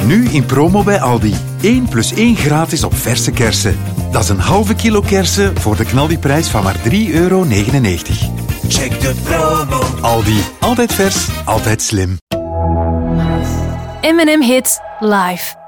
Nu in promo bij Aldi. 1 plus 1 gratis op verse kersen. Dat is een halve kilo kersen voor de knaldiprijs van maar €3,99. Check de promo. Aldi. Altijd vers, altijd slim. M&M Hits live.